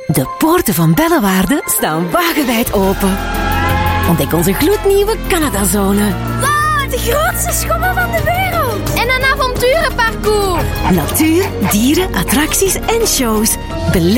De poorten van Bellewaarde staan wagenwijd open. Ontdek onze gloednieuwe Canadazone. Wow, de grootste schommel van de wereld. En een avonturenparcours. Natuur, dieren, attracties en shows.